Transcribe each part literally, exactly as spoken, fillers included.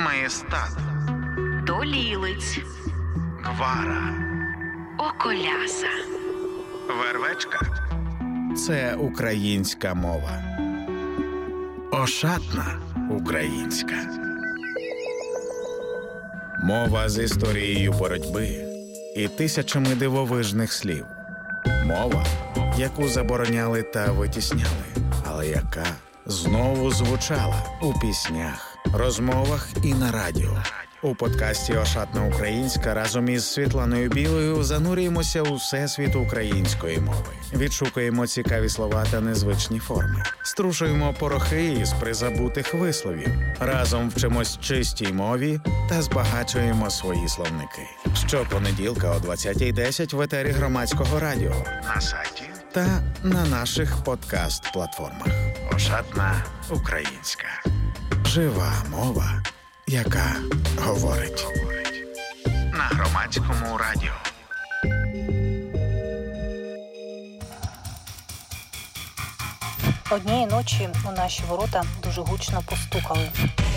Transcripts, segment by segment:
Маєстат, Долілиць, Гвара, Околяса, Вервечка – це українська мова. Ошатна українська. Мова з історією боротьби і тисячами дивовижних слів. Мова, яку забороняли та витісняли, але яка знову звучала у піснях, розмовах і на радіо. У подкасті «Ошатна українська» разом із Світланою Білою занурюємося у всесвіт української мови. Відшукуємо цікаві слова та незвичні форми. Струшуємо порохи із призабутих висловів. Разом вчимось чистій мові та збагачуємо свої словники. Щопонеділка о двадцятій десять в етері Громадського радіо, на сайті та на наших подкаст-платформах. «Ошатна українська». Жива мова, яка говорить. На Громадському радіо. Однієї ночі у наші ворота дуже гучно постукали.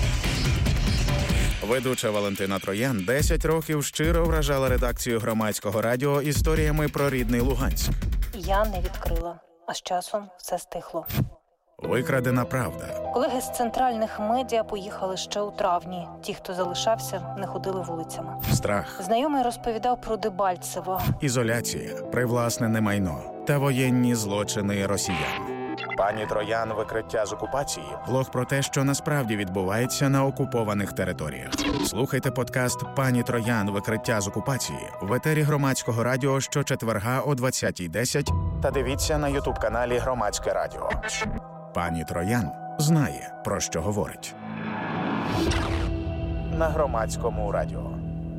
Ведуча Валентина Троян десять років щиро вражала редакцію Громадського радіо історіями про рідний Луганськ. Я не відкрила, а з часом все стихло. Викрадена правда. Колеги з центральних медіа поїхали ще у травні. Ті, хто залишався, не ходили вулицями. Страх. Знайомий розповідав про Дебальцево. Ізоляція, привласнене майно та воєнні злочини росіян. Пані Троян «Викриття з окупації» – блог про те, що насправді відбувається на окупованих територіях. Слухайте подкаст «Пані Троян. Викриття з окупації» в етері Громадського радіо щочетверга о двадцятій десять та дивіться на ютуб-каналі Громадське радіо. Пані Троян знає, про що говорить. На Громадському радіо.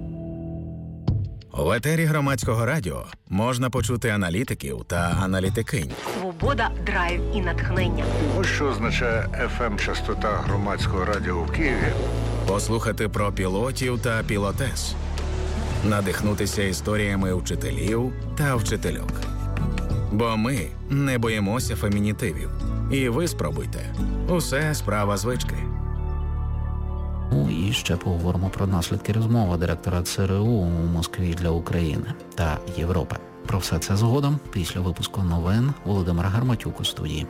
В етері Громадського радіо можна почути аналітиків та аналітикинь. Свобода, драйв і натхнення. Ось що означає еф ем-частота Громадського радіо в Києві. Послухати про пілотів та пілотес. Надихнутися історіями вчителів та вчительок. Бо ми не боїмося фемінітивів. І ви спробуйте. Усе справа звички. Ну і ще поговоримо про наслідки розмови директора це ер у у Москві для України та Європи. Про все це згодом після випуску новин. Володимир Гарматюк у студії.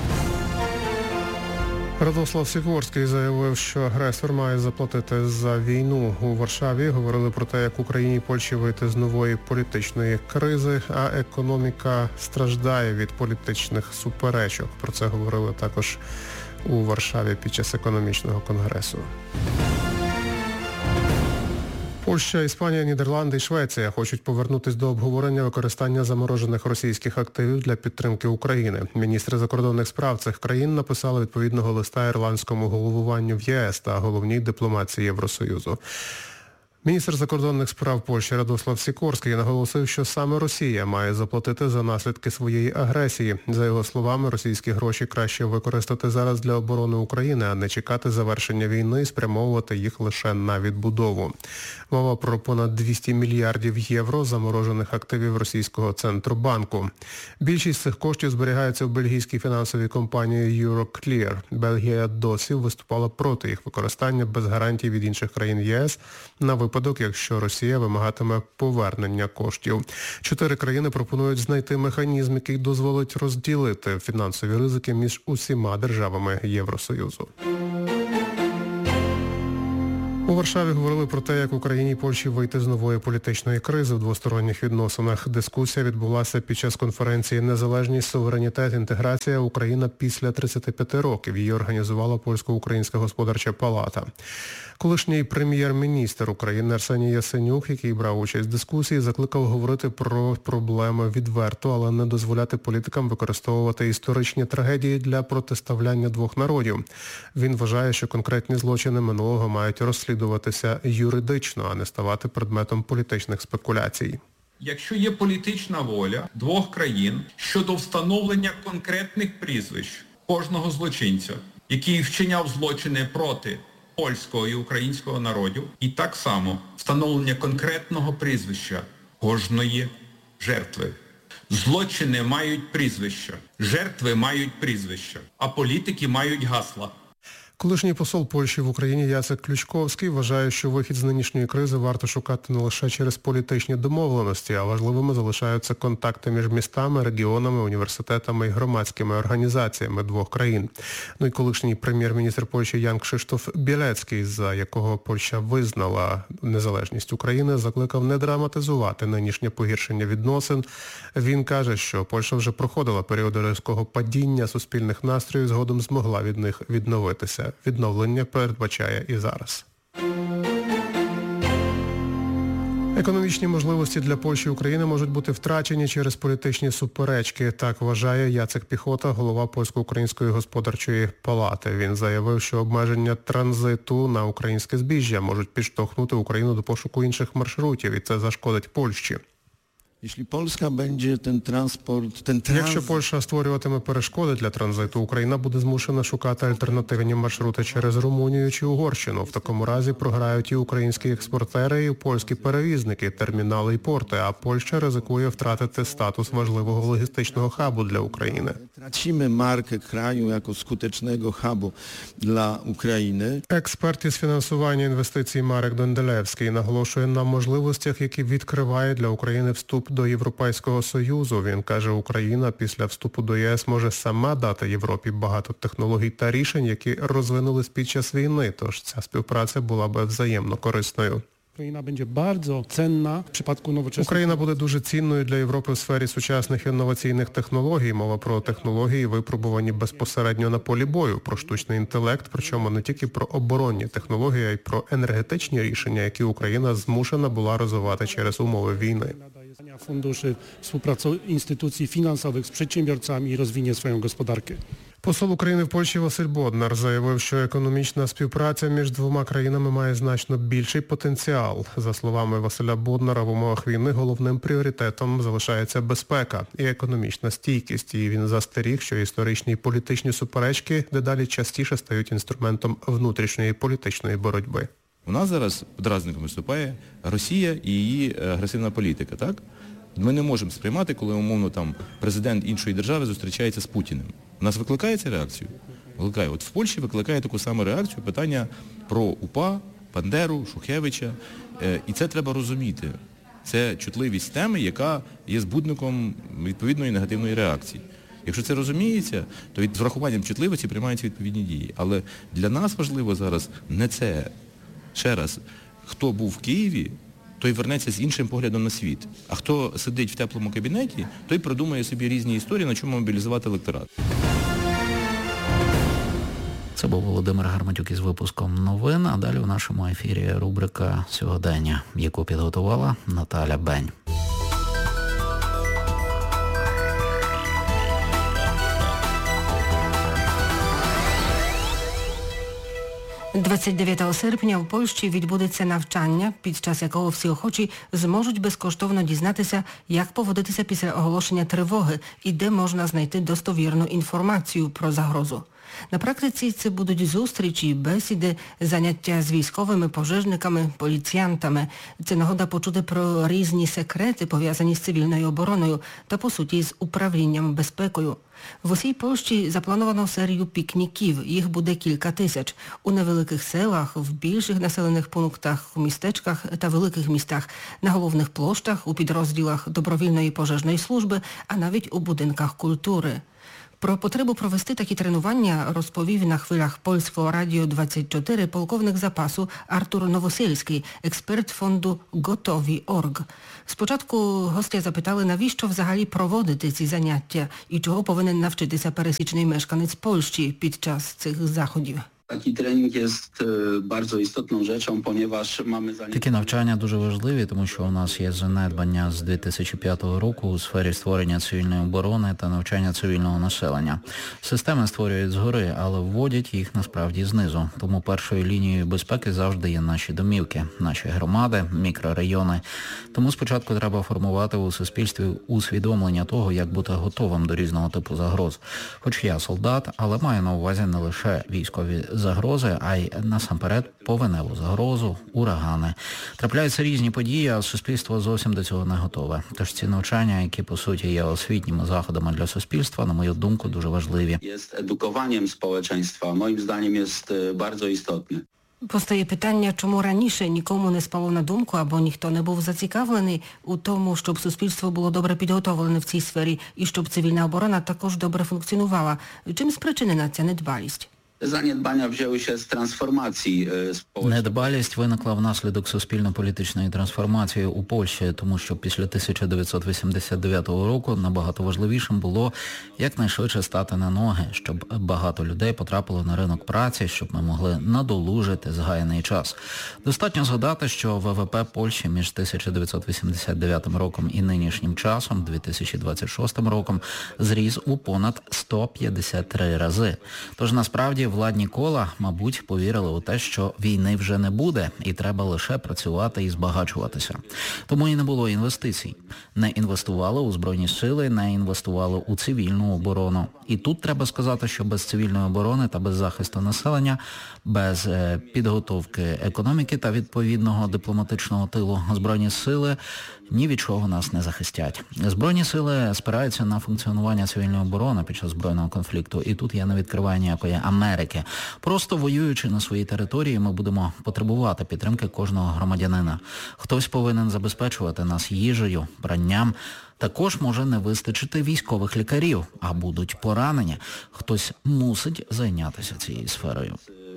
Радослав Сікорський заявив, що агресор має заплатити за війну. У Варшаві говорили про те, як Україні і Польщі вийти з нової політичної кризи, а економіка страждає від політичних суперечок. Про це говорили також у Варшаві під час економічного конгресу. Польща, Іспанія, Нідерланди і Швеція хочуть повернутися до обговорення використання заморожених російських активів для підтримки України. Міністри закордонних справ цих країн написали відповідного листа ірландському головуванню в ЄС та головній дипломатії Євросоюзу. Міністр закордонних справ Польщі Радослав Сікорський наголосив, що саме Росія має заплатити за наслідки своєї агресії. За його словами, російські гроші краще використати зараз для оборони України, а не чекати завершення війни і спрямовувати їх лише на відбудову. Мова про понад двісті мільярдів євро заморожених активів російського Центробанку. Більшість цих коштів зберігається в бельгійській фінансовій компанії Euroclear. Бельгія досі виступала проти їх використання без гарантій від інших країн ЄС на випадок, якщо Росія вимагатиме повернення коштів. Чотири країни пропонують знайти механізм, який дозволить розділити фінансові ризики між усіма державами Євросоюзу. У Варшаві говорили про те, як Україні і Польщі вийти з нової політичної кризи в двосторонніх відносинах. Дискусія відбулася під час конференції «Незалежність, суверенітет, інтеграція. Україна після тридцяти п'яти років». Її організувала Польсько-Українська господарча палата. Колишній прем'єр-міністр України Арсеній Яценюк, який брав участь в дискусії, закликав говорити про проблеми відверто, але не дозволяти політикам використовувати історичні трагедії для протиставляння двох народів. Він вважає, що конкретні злочини минулого мають розслідуватися юридично, а не ставати предметом політичних спекуляцій. Якщо є політична воля двох країн щодо встановлення конкретних прізвищ кожного злочинця, який вчиняв злочини проти польського і українського народів, і так само встановлення конкретного прізвища кожної жертви. Злочини мають прізвища, жертви мають прізвища, а політики мають гасла. Колишній посол Польщі в Україні Яцек Ключковський вважає, що вихід з нинішньої кризи варто шукати не лише через політичні домовленості, а важливими залишаються контакти між містами, регіонами, університетами і громадськими організаціями двох країн. Ну і колишній прем'єр-міністр Польщі Ян Кшиштоф Білецький, за якого Польща визнала незалежність України, закликав не драматизувати нинішнє погіршення відносин. Він каже, що Польща вже проходила періоди різкого падіння суспільних настроїв, згодом змогла від них відновитися. Відновлення передбачає і зараз. Економічні можливості для Польщі і України можуть бути втрачені через політичні суперечки. Так вважає Яцек Піхота, голова Польсько-Української господарчої палати. Він заявив, що обмеження транзиту на українське збіжжя можуть підштовхнути Україну до пошуку інших маршрутів, і це зашкодить Польщі. Jeśli Polska będzie ten transport, ten tranzyt... Якщо Польща створюватиме перешкоди для транзиту, Україна буде змушена шукати альтернативні маршрути через Румунію чи Угорщину. В такому разі програють і українські експортери, і польські перевізники, термінали і порти, а Польща ризикує втратити статус важливого логістичного хабу для України. Tracimy markę kraju jako skutecznego hubu dla України. Експерт із фінансування інвестицій Марек Донделевський наголошує на можливостях, які відкриває для України вступ до Європейського Союзу. Він каже, Україна після вступу до ЄС може сама дати Європі багато технологій та рішень, які розвинулись під час війни, тож ця співпраця була би взаємно корисною. Україна буде дуже цінна в випадку новочасних... Україна буде дуже цінною для Європи в сфері сучасних інноваційних технологій. Мова про технології, випробувані безпосередньо на полі бою, про штучний інтелект, причому не тільки про оборонні технології, а й про енергетичні рішення, які Україна змушена була розвивати через умови війни. Funduszy, współpracy instytucji finansowych z przedsiębiorcami i rozwinie swoją gospodarkę. Посол України в Польщі Василь Боднар заявив, що економічна співпраця між двома країнами має значно більший потенціал. За словами Василя Боднара, в умовах війни головним пріоритетом залишається безпека і економічна стійкість. І він застеріг, що історичні і політичні суперечки дедалі частіше стають інструментом внутрішньої політичної боротьби. У нас зараз подразником виступає Росія і її агресивна політика, так? Ми не можемо сприймати, коли, умовно, там президент іншої держави зустрічається з Путіним. У нас викликає ця реакцію? Викликає. От в Польщі викликає таку саму реакцію питання про УПА, Бандеру, Шухевича. І це треба розуміти. Це чутливість теми, яка є збудником відповідної негативної реакції. Якщо це розуміється, то від з врахуванням чутливості приймаються відповідні дії. Але для нас важливо зараз не це. Ще раз, хто був в Києві, той вернеться з іншим поглядом на світ. А хто сидить в теплому кабінеті, той придумає собі різні історії, на чому мобілізувати електорат. Це був Володимир Гарматюк із випуском новин, а далі у нашому ефірі рубрика «Сьогодення», яку підготувала Наталя Бень. двадцять дев'ятого серпня в Польщі відбудеться навчання, під час якого всі охочі зможуть безкоштовно дізнатися, як поводитися після оголошення тривоги і де можна знайти достовірну інформацію про загрозу. На практиці це будуть зустрічі, бесіди, заняття з військовими, пожежниками, поліціянтами. Це нагода почути про різні секрети, пов'язані з цивільною обороною та, по суті, з управлінням безпекою. В усій Польщі заплановано серію пікніків, їх буде кілька тисяч. У невеликих селах, в більших населених пунктах, у містечках та великих містах, на головних площах, у підрозділах добровільної пожежної служби, а навіть у будинках культури. Про потребу провести такі тренування розповів на хвилях Польського радіо двадцять чотири полковник запасу Артур Новосельський, експерт фонду Готові точка орг. Спочатку гостя запитали, навіщо взагалі проводити ці заняття і чого повинен навчитися пересічний мешканець Польщі під час цих заходів. Taki trening jest bardzo istotną rzeczą, ponieważ mamy zaniedbania. Такі навчання дуже важливі, тому що у нас є занедбання з дві тисячі п'ятого року у сфері створення цивільної оборони та навчання цивільного населення. Системи створюють згори, але вводять їх насправді знизу. Тому першою лінією безпеки завжди є наші домівки, наші громади, мікрорайони. Тому спочатку треба формувати у суспільстві усвідомлення того, як бути готовим до різного типу загроз. Хоч я солдат, але маю на увазі не лише військові загрози, а й насамперед повеневу загрозу, урагани. Трапляються різні події, а суспільство зовсім до цього не готове. Тож ці навчання, які по суті є освітніми заходами для суспільства, на мою думку, дуже важливі. Є едукуванням społeczeństwa, моїм зданням, є дуже істотне. Постає питання, чому раніше нікому не спало на думку або ніхто не був зацікавлений у тому, щоб суспільство було добре підготовлене в цій сфері і щоб цивільна оборона також добре функціонувала. Чим спричинена ця недбалість? Zaniedbania wzięły się z transformacji społecznej. Недбалість виникла внаслідок суспільно-політичної трансформації у Польщі, тому що після тисяча дев'ятсот вісімдесят дев'ятого року набагато важливішим було якнайшвидше стати на ноги, щоб багато людей потрапило на ринок праці, щоб ми могли надолужити згаяний час. Достатньо згадати, що ВВП Польщі між тисяча дев'ятсот вісімдесят дев'ятим роком і нинішнім часом, дві тисячі двадцять шостим роком, зріс у понад сто п'ятдесят три рази. Тож насправді владні кола, мабуть, повірили у те, що війни вже не буде і треба лише працювати і збагачуватися. Тому і не було інвестицій. Не інвестували у Збройні сили, не інвестували у цивільну оборону. І тут треба сказати, що без цивільної оборони та без захисту населення, без підготовки економіки та відповідного дипломатичного тилу Збройні сили ні від чого нас не захистять. Збройні сили спираються на функціонування цивільної оборони під час збройного конфлікту, і тут я не відкриваю ніякої Америки. Просто воюючи на своїй території, ми будемо потребувати підтримки кожного громадянина. Хтось повинен забезпечувати нас їжею, пранням. Також може не вистачити військових лікарів, а будуть поранені. Хтось мусить зайнятися цією сферою.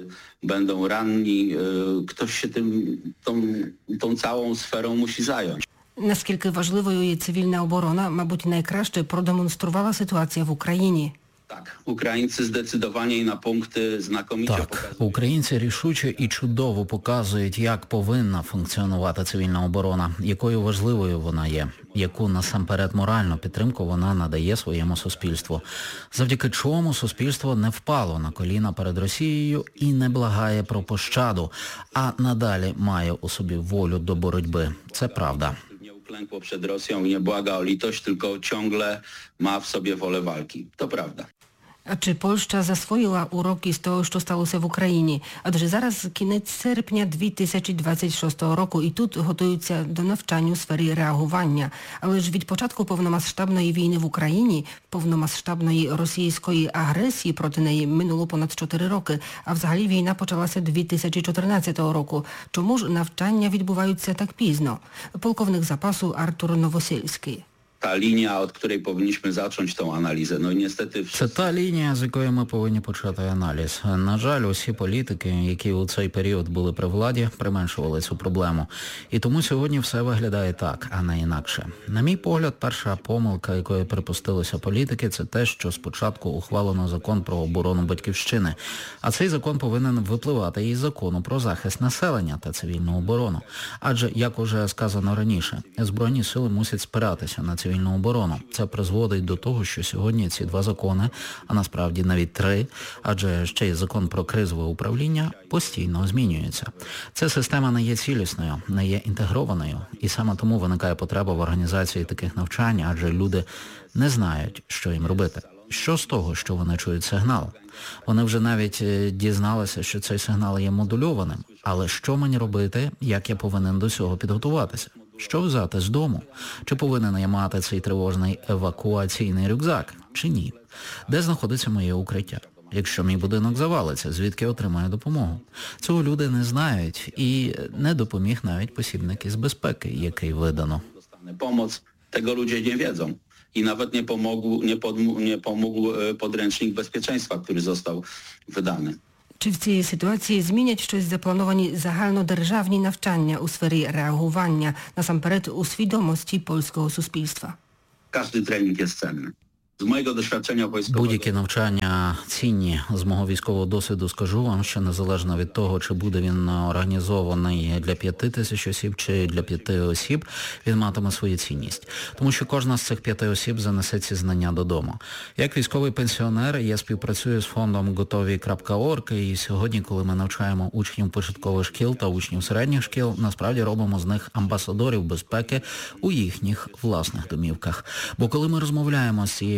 Będą ranni, ktoś się tym, tą, tą całą sferą musi zająć. Наскільки важливою є цивільна оборона, мабуть, найкраще продемонструвала ситуація в Україні. Так, українці здecydowani на пункти знаkomicie Так, показують. українці рішуче і чудово показують, як повинна функціонувати цивільна оборона, якою важливою вона є, яку насамперед моральну підтримку вона надає своєму суспільству. Завдяки чому суспільство не впало на коліна перед Росією і не благає про пощаду, а надалі має у собі волю до боротьби. Це правда. Uklękło przed Rosją i nie błaga o litość, tylko ciągle ma w sobie wolę walki. To prawda. А чи Польща засвоїла уроки з того, що сталося в Україні? Адже зараз кінець серпня дві тисячі двадцять шостого року і тут готуються до навчань у сфері реагування. Але ж від початку повномасштабної війни в Україні, повномасштабної російської агресії проти неї минуло понад чотири роки, а взагалі війна почалася дві тисячі чотирнадцятого року. Чому ж навчання відбуваються так пізно? Полковник запасу Артур Новосельський. Та лінія, від якої повинні почати цю аналізу. Ну, niestety... Це та лінія, з якої ми повинні почати аналіз. На жаль, усі політики, які у цей період були при владі, применшували цю проблему. І тому сьогодні все виглядає так, а не інакше. На мій погляд, перша помилка, якої припустилися політики, це те, що спочатку ухвалено закон про оборону батьківщини. А цей закон повинен випливати із закону про захист населення та цивільну оборону. Адже, як уже сказано раніше, Збройні сили мусять спиратися на цивільну оборону. Це призводить до того, що сьогодні ці два закони, а насправді навіть три, адже ще й закон про кризове управління, постійно змінюються. Ця система не є цілісною, не є інтегрованою, і саме тому виникає потреба в організації таких навчань, адже люди не знають, що їм робити. Що з того, що вони чують сигнал? Вони вже навіть дізналися, що цей сигнал є модульованим. Але що мені робити, як я повинен до цього підготуватися? Що взяти з дому? Чи повинен я мати цей тривожний евакуаційний рюкзак? Чи ні? Де знаходиться моє укриття? Якщо мій будинок завалиться, звідки отримаю допомогу? Цього люди не знають і не допоміг навіть посібник із безпеки, який видано. Pomoc, tego ludzie nie wiedzą. I nawet nie pomógł, nie, podm- nie pomógł podręcznik bezpieczeństwa, który został wydany. Чи в цій ситуації змінять щось заплановані загальнодержавні навчання у сфері реагування, насамперед у свідомості польського суспільства? Każdy trening jest cenny. З моєго досвідчення військового... Будь-які навчання цінні. З мого військового досвіду скажу вам, що незалежно від того, чи буде він організований для п'яти тисяч осіб, чи для п'яти осіб, він матиме свою цінність. Тому що кожна з цих п'яти осіб занесе ці знання додому. Як військовий пенсіонер, я співпрацюю з фондом готові крапка орг, і сьогодні, коли ми навчаємо учнів початкових шкіл та учнів середніх шкіл, насправді робимо з них амбасадорів безпеки у їхніх власних домівках. Бо коли ми розмовляємо з цією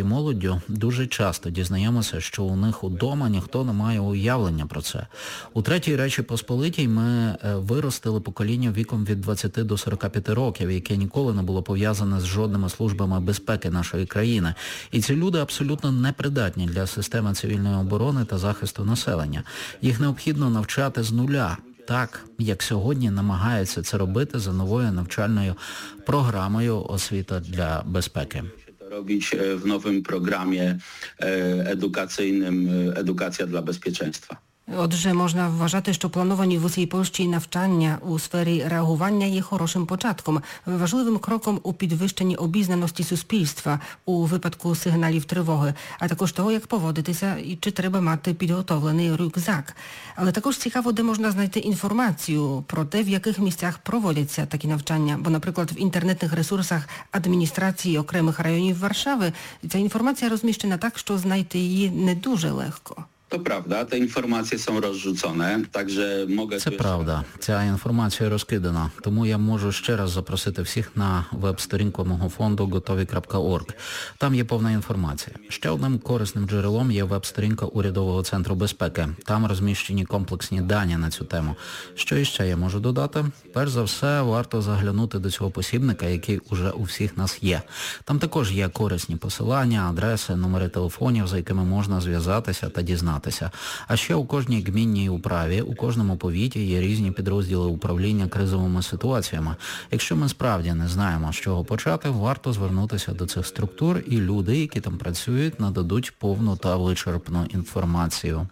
молоддю, дуже часто дізнаємося, що у них удома ніхто не має уявлення про це. У Третій Речі Посполитій ми виростили покоління віком від двадцяти до сорока п'яти років, яке ніколи не було пов'язане з жодними службами безпеки нашої країни. І ці люди абсолютно непридатні для системи цивільної оборони та захисту населення. Їх необхідно навчати з нуля, так, як сьогодні намагаються це робити за новою навчальною програмою «Освіта для безпеки». Robić w nowym programie edukacyjnym Edukacja dla bezpieczeństwa. Отже, можна вважати, що плановані в усій Польщі навчання у сфері реагування є хорошим початком, важливим кроком у підвищенні обізнаності суспільства у випадку сигналів тривоги, а також того, як поводитися і чи треба мати підготовлений рюкзак. Але також цікаво, де можна знайти інформацію про те, в яких місцях проводяться такі навчання. Бо, наприклад, в інтернетних ресурсах адміністрації окремих районів Варшави ця інформація розміщена так, що знайти її не дуже легко. To prawda, te informacje są rozrzucone, także mogę... Це правда. Ця інформація розкидана. Тому я можу ще раз запросити всіх на веб-сторінку мого фонду готові крапка орг. Там є повна інформація. Ще одним корисним джерелом є веб-сторінка Урядового центру безпеки. Там розміщені комплексні дані на цю тему. Що іще я можу додати? Перш за все, варто заглянути до цього посібника, який уже у всіх нас є. Там також є корисні посилання, адреси, номери телефонів, за якими можна зв'язатися та дізнатися. А ще у кожній гмінній управі, у кожному повіті є різні підрозділи управління кризовими ситуаціями. Якщо ми справді не знаємо, з чого почати, варто звернутися до цих структур, і люди, які там працюють, нададуть повну та вичерпну інформацію.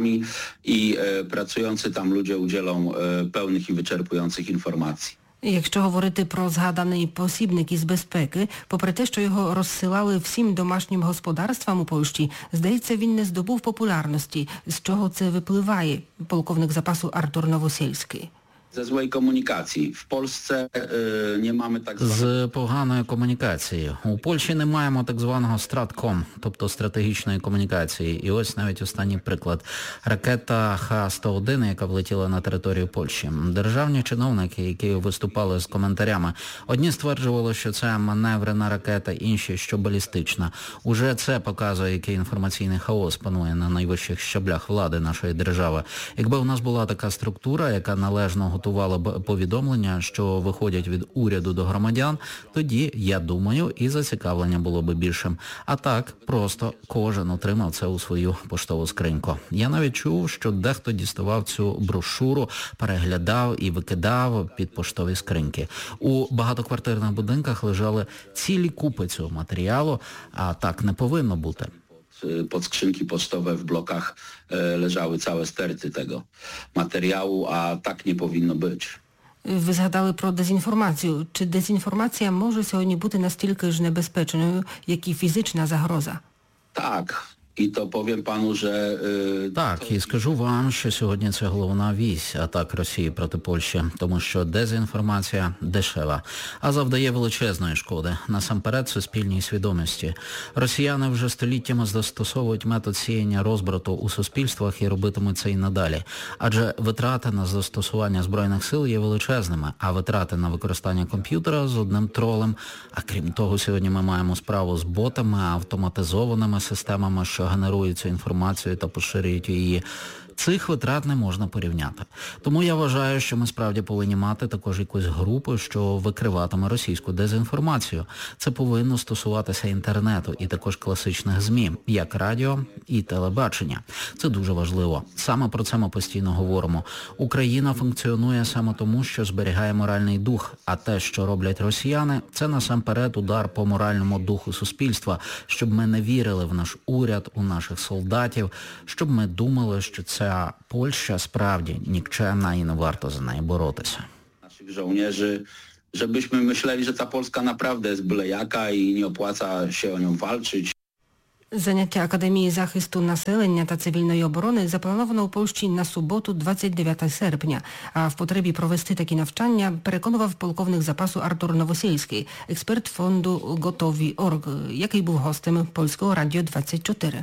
І працюючи там люди уділять повних і вичерпуючих інформацій. Якщо говорити про згаданий посібник із безпеки, попри те, що його розсилали всім домашнім господарствам у Польщі, здається, він не здобув популярності. З чого це випливає, полковник запасу Артур Новосельський? Ze złej komunikacji. W Polsce e, nie mamy tak званого... З поганої комунікації. У Польщі не маємо так званого стратком, тобто стратегічної комунікації. І ось навіть останній приклад. Ракета Х сто один, яка влетіла на територію Польщі. Державні чиновники, які виступали з коментарями, одні стверджували, що це маневрена ракета, інші, що балістична. Уже це показує, який інформаційний хаос панує на найвищих щаблях влади нашої держави. Якби у нас була така структура, яка належно готувала б повідомлення, що виходять від уряду до громадян, тоді, я думаю, і зацікавлення було б більшим. А так, просто кожен отримав це у свою поштову скриньку. Я навіть чув, що дехто діставав цю брошуру, переглядав і викидав під поштові скриньки. У багатоквартирних будинках лежали цілі купи цього матеріалу, а так не повинно бути. Pod skrzynki pocztowe w blokach e, leżały całe sterty tego materiału, a tak nie powinno być. Ви згадали про дезінформацію. Чи дезінформація може сьогодні бути настільки ж небезпечною, як і фізична загроза? Так. І то повім пану, що... Е, так, і скажу вам, що сьогодні це головна вісь атак Росії проти Польщі, тому що дезінформація дешева, а завдає величезної шкоди, насамперед суспільній свідомості. Росіяни вже століттями застосовують метод сіяння розбрату у суспільствах і робитимуть це і надалі. Адже витрати на застосування Збройних сил є величезними, а витрати на використання комп'ютера з одним тролем. А крім того, сьогодні ми маємо справу з ботами, автоматизованими системами, що генерують цю інформацію та поширюють її. Цих витрат не можна порівняти. Тому я вважаю, що ми справді повинні мати також якусь групу, що викриватиме російську дезінформацію. Це повинно стосуватися інтернету і також класичних ЗМІ, як радіо і телебачення. Це дуже важливо. Саме про це ми постійно говоримо. Україна функціонує саме тому, що зберігає моральний дух, а те, що роблять росіяни, це насамперед удар по моральному духу суспільства, щоб ми не вірили в наш уряд, у наших солдатів, щоб ми думали, що це А Польща справді нікчемна і не варто за неї боротися. Наших żołnierzy, żebyśmy myśleli, że ta Polska naprawdę jest byle jaka i nie opłaca się o nią walczyć. Заняття Академії захисту населення та цивільної оборони заплановано у Польщі на суботу, двадцять дев'ятого серпня. А в потребі провести такі навчання переконував полковник запасу Артур Новосельський, експерт фонду готові крапка орг, який був гостем Польського радіо двадцять чотири.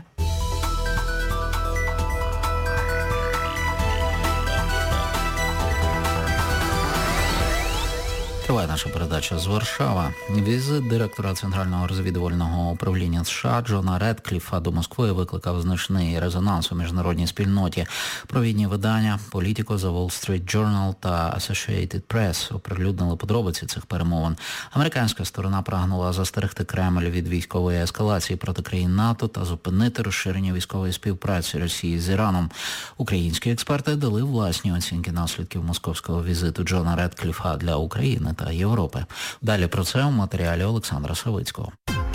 Триває Триває наша передача з Варшава. Візит директора Центрального розвідувального управління США Джона Редкліфа до Москви викликав значний резонанс у міжнародній спільноті. Провідні видання Politico, The Wall Street Journal та Associated Press оприлюднили подробиці цих перемовин. Американська сторона прагнула застерегти Кремль від військової ескалації проти країн НАТО та зупинити розширення військової співпраці Росії з Іраном. Українські експерти дали власні оцінки наслідків московського візиту Джона Редкліфа для України та Європи. Далі про це у матеріалі Олександра Савицького.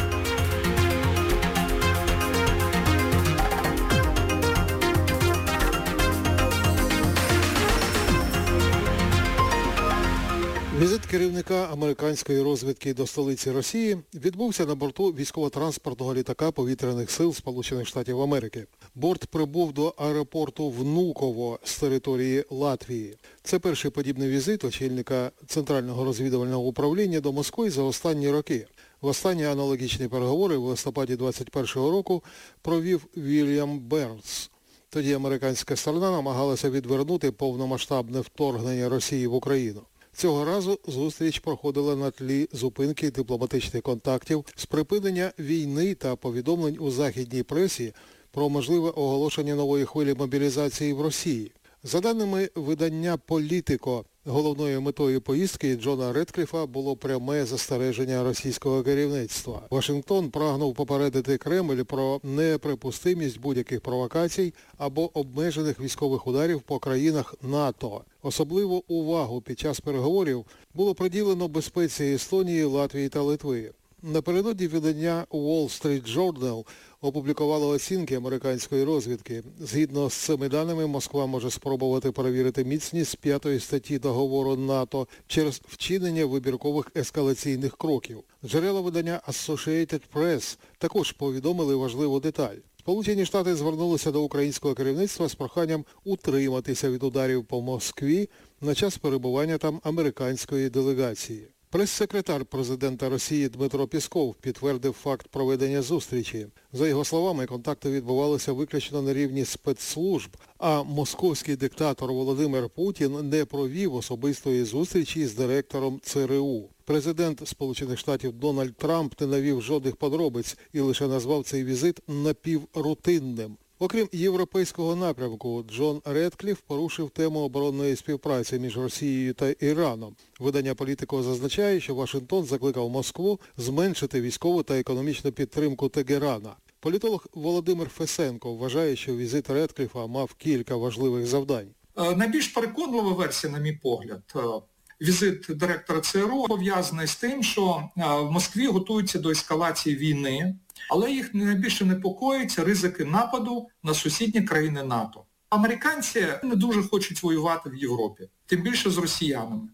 Візит керівника американської розвідки до столиці Росії відбувся на борту військово-транспортного літака повітряних сил Сполучених Штатів Америки. Борт прибув до аеропорту Внуково з території Латвії. Це перший подібний візит очільника Центрального розвідувального управління до Москви за останні роки. Востаннє аналогічні переговори в листопаді двадцять першого року провів Вільям Бернс. Тоді американська сторона намагалася відвернути повномасштабне вторгнення Росії в Україну. Цього разу зустріч проходила на тлі зупинки дипломатичних контактів з припинення війни та повідомлень у західній пресі про можливе оголошення нової хвилі мобілізації в Росії. За даними видання Politico, головною метою поїздки Джона Редкліфа було пряме застереження російського керівництва. Вашингтон прагнув попередити Кремль про неприпустимість будь-яких провокацій або обмежених військових ударів по країнах НАТО. Особливу увагу під час переговорів було приділено безпеці Естонії, Латвії та Литви. Напередодні видання Wall Street Journal опублікувало оцінки американської розвідки. Згідно з цими даними, Москва може спробувати перевірити міцність п'ятої статті договору НАТО через вчинення вибіркових ескалаційних кроків. Джерела видання Associated Press також повідомили важливу деталь. Сполучені Штати звернулися до українського керівництва з проханням утриматися від ударів по Москві на час перебування там американської делегації. Прес-секретар президента Росії Дмитро Пєсков підтвердив факт проведення зустрічі. За його словами, контакти відбувалися виключно на рівні спецслужб, а московський диктатор Володимир Путін не провів особистої зустрічі з директором ЦРУ. Президент Сполучених Штатів Дональд Трамп не навів жодних подробиць і лише назвав цей візит напіврутинним. Окрім європейського напрямку, Джон Редкліф порушив тему оборонної співпраці між Росією та Іраном. Видання Politico зазначає, що Вашингтон закликав Москву зменшити військову та економічну підтримку Тегерана. Політолог Володимир Фесенко вважає, що візит Редкліфа мав кілька важливих завдань. Найбільш переконлива версія, на мій погляд, візит директора ЦРУ пов'язаний з тим, що в Москві готуються до ескалації війни, але їх найбільше непокоїть ризики нападу на сусідні країни НАТО. Американці не дуже хочуть воювати в Європі, тим більше з росіянами.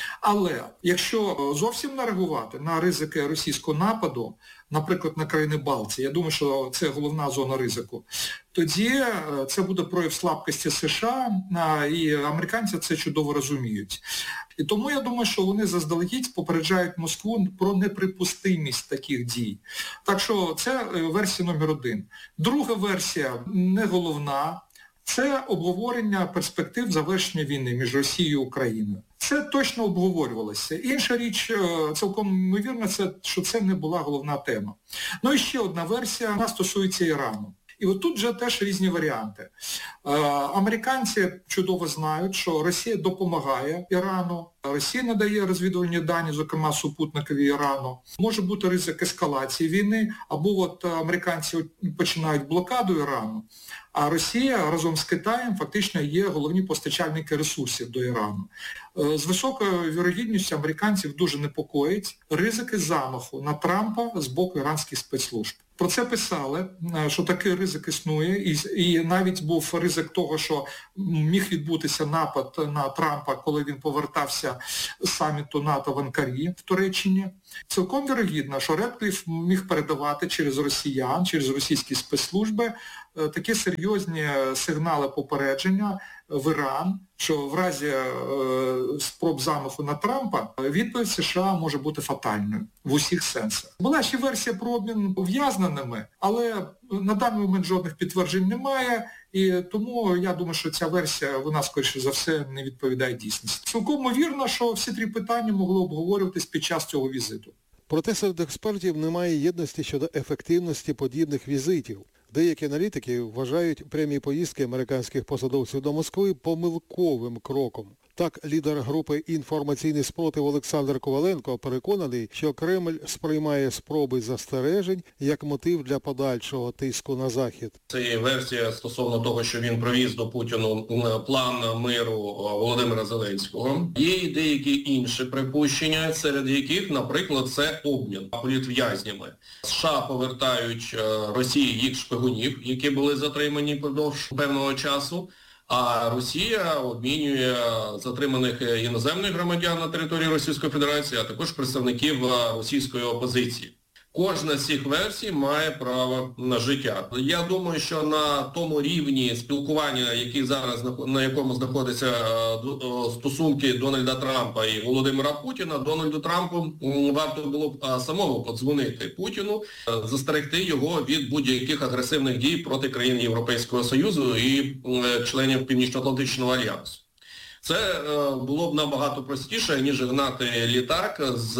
Але якщо зовсім не реагувати на ризики російського нападу, наприклад, на країни Балтії, я думаю, що це головна зона ризику, тоді це буде прояв слабкості США, і американці це чудово розуміють. І тому я думаю, що вони заздалегідь попереджають Москву про неприпустимість таких дій. Так що це версія номер один. Друга версія, не головна, це обговорення перспектив завершення війни між Росією і Україною. Це точно обговорювалося. Інша річ, цілком ймовірно, це, що це не була головна тема. Ну і ще одна версія, вона стосується Ірану. І от тут вже теж різні варіанти. Американці чудово знають, що Росія допомагає Ірану, Росія надає розвідувальні дані, зокрема супутникові Ірану. Може бути ризик ескалації війни, або от американці починають блокаду Ірану, а Росія разом з Китаєм фактично є головні постачальники ресурсів до Ірану. З високою вірогідністю американців дуже непокоїть ризики замаху на Трампа з боку іранських спецслужб. Про це писали, що такий ризик існує, і, і навіть був ризик того, що міг відбутися напад на Трампа, коли він повертався з саміту НАТО в Анкарі в Туреччині. Цілком вірогідно, що Редкліф міг передавати через росіян, через російські спецслужби такі серйозні сигнали попередження в Іран, що в разі е, спроб замаху на Трампа відповідь США може бути фатальною в усіх сенсах. Була ще версія про обмін ув'язненими, але на даний момент жодних підтверджень немає, і тому я думаю, що ця версія, вона, скоріше за все, не відповідає дійсності. Цілком вірно, що всі три питання могли обговорюватись під час цього візиту. Проте серед експертів немає єдності щодо ефективності подібних візитів. Деякі аналітики вважають прямі поїздки американських посадовців до Москви помилковим кроком. Так, лідер групи «Інформаційний спротив» Олександр Коваленко переконаний, що Кремль сприймає спроби застережень як мотив для подальшого тиску на Захід. Це є версія стосовно того, що він привіз до Путіну план миру Володимира Зеленського. Є і деякі інші припущення, серед яких, наприклад, це обмін політв'язнями. США повертають Росії їх шпигунів, які були затримані впродовж певного часу. А Росія обмінює затриманих іноземних громадян на території Російської Федерації, а також представників російської опозиції. Кожна з цих версій має право на життя. Я думаю, що на тому рівні спілкування, який зараз, на якому знаходяться стосунки Дональда Трампа і Володимира Путіна, Дональду Трампу варто було б самому подзвонити Путіну, застерегти його від будь-яких агресивних дій проти країн Європейського Союзу і членів Північно-Атлантичного альянсу. Це було б набагато простіше, ніж гнати літак з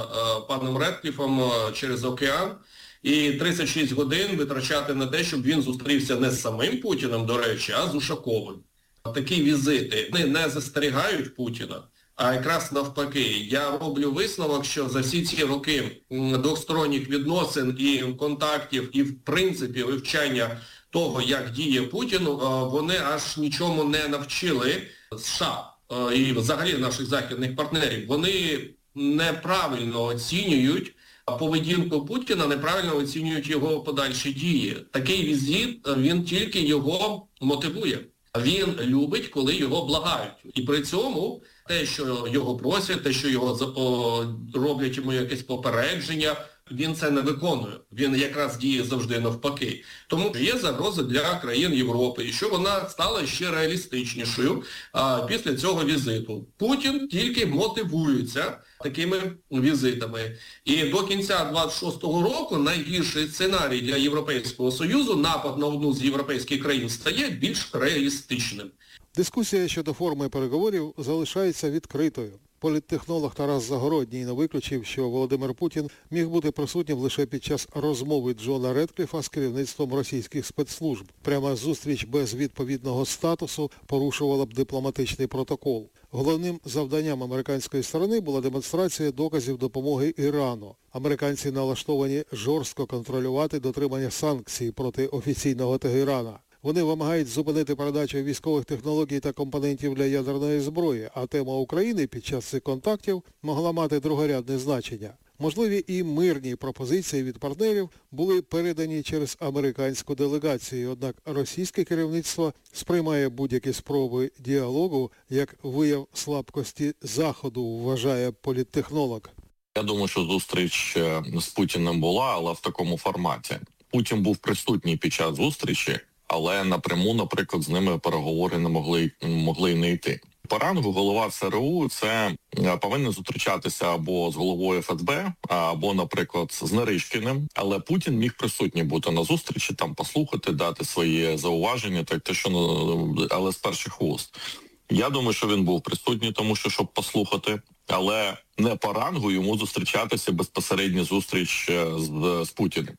паном Редкліфом через океан і тридцять шість годин витрачати на те, щоб він зустрівся не з самим Путіним, до речі, а з Ушаковим. Такі візити вони не застерігають Путіна, а якраз навпаки. Я роблю висновок, що за всі ці роки двосторонніх відносин і контактів, і в принципі вивчання того, як діє Путін, вони аж нічому не навчили США і взагалі наших західних партнерів. Вони неправильно оцінюють поведінку Путіна, неправильно оцінюють його подальші дії. Такий візит, він тільки його мотивує. Він любить, коли його благають. І при цьому те, що його просять, те, що його роблять йому якесь попередження, він це не виконує. Він якраз діє завжди навпаки. Тому є загроза для країн Європи, і що вона стала ще реалістичнішою а, після цього візиту. Путін тільки мотивується такими візитами. І до кінця двадцять шостого року найгірший сценарій для Європейського Союзу, напад на одну з європейських країн, стає більш реалістичним. Дискусія щодо форми переговорів залишається відкритою. Політтехнолог Тарас Загородній не виключив, що Володимир Путін міг бути присутнім лише під час розмови Джона Редкліфа з керівництвом російських спецслужб. Пряма зустріч без відповідного статусу порушувала б дипломатичний протокол. Головним завданням американської сторони була демонстрація доказів допомоги Ірану. Американці налаштовані жорстко контролювати дотримання санкцій проти офіційного Тегерана. Вони вимагають зупинити передачу військових технологій та компонентів для ядерної зброї, а тема України під час цих контактів могла мати другорядне значення. Можливі і мирні пропозиції від партнерів були передані через американську делегацію, однак російське керівництво сприймає будь-які спроби діалогу як вияв слабкості Заходу, вважає політтехнолог. Я думаю, що зустріч з Путіним була, але в такому форматі. Путін був присутній під час зустрічі, але напряму, наприклад, з ними переговори не могли, могли не йти. По рангу голова ЦРУ це повинен зустрічатися або з головою еф ес бе, або, наприклад, з Наришкіним. Але Путін міг присутній бути на зустрічі, там послухати, дати свої зауваження, так те, що, але з перших вуст. Я думаю, що він був присутній, тому що, щоб послухати, але не по рангу йому зустрічатися безпосередньо зустріч з, з Путіним.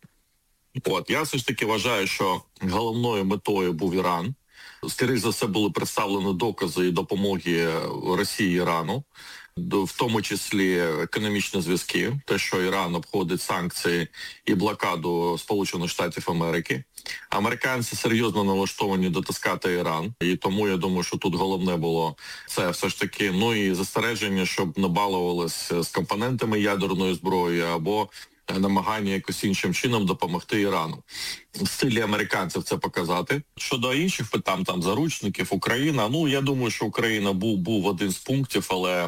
От, я все ж таки вважаю, що головною метою був Іран. Скоріше за все були представлені докази і допомоги Росії Ірану, в тому числі економічні зв'язки, те, що Іран обходить санкції і блокаду Сполучених Штатів Америки. Американці серйозно налаштовані дотискати Іран, і тому я думаю, що тут головне було це все ж таки, ну і застереження, щоб не балувалися з компонентами ядерної зброї або намагання якось іншим чином допомогти Ірану. В стилі американців це показати. Щодо інших питань, там, заручників, Україна, ну, я думаю, що Україна був, був один з пунктів, але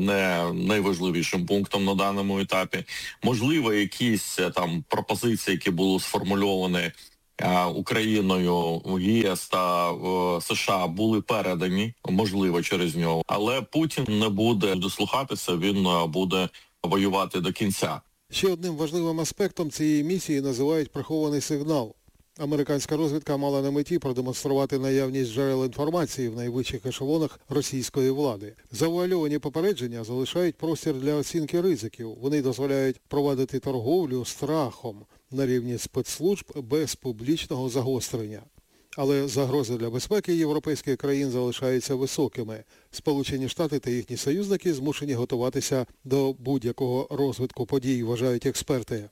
не найважливішим пунктом на даному етапі. Можливо, якісь там пропозиції, які були сформульовані Україною, ЄС та США були передані, можливо, через нього. Але Путін не буде дослухатися, він буде воювати до кінця. Ще одним важливим аспектом цієї місії називають прихований сигнал. Американська розвідка мала на меті продемонструвати наявність джерел інформації в найвищих ешелонах російської влади. Завуальовані попередження залишають простір для оцінки ризиків. Вони дозволяють провадити торговлю страхом на рівні спецслужб без публічного загострення. Але загрози для безпеки європейських країн залишаються високими. Сполучені Штати та їхні союзники змушені готуватися до будь-якого розвитку подій, вважають експерти.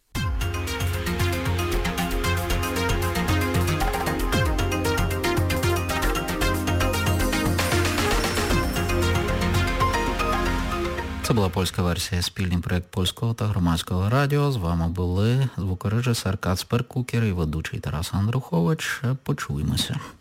Це була польська версія, спільний проєкт польського та громадського радіо. З вами були звукорежисер Кацпер Кукер і ведучий Тарас Андрухович. Почуємося.